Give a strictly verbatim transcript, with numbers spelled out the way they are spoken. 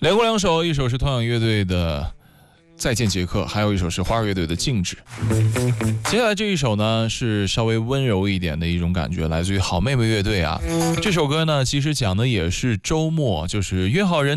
连过两首，一首是痛仰乐队的再见杰克，还有一首是花儿乐队的静止。接下来这一首呢是稍微温柔一点的一种感觉，来自于好妹妹乐队啊。这首歌呢其实讲的也是周末，就是约好人